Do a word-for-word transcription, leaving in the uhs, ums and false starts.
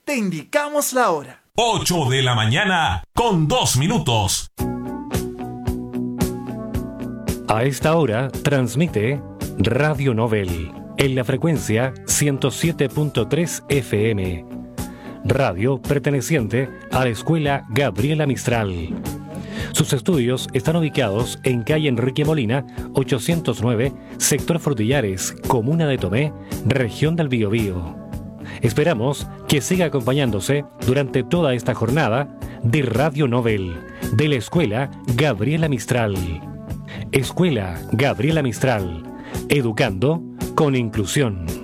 te indicamos la hora. ocho de la mañana con dos minutos. A esta hora transmite Radio Nobel en la frecuencia ciento siete punto tres F M. Radio perteneciente a la Escuela Gabriela Mistral. Sus estudios están ubicados en calle Enrique Molina, ochocientos nueve, sector Frutillares, comuna de Tomé, región del Biobío. Esperamos que siga acompañándose durante toda esta jornada de Radio Nobel de la Escuela Gabriela Mistral. Escuela Gabriela Mistral, educando con inclusión.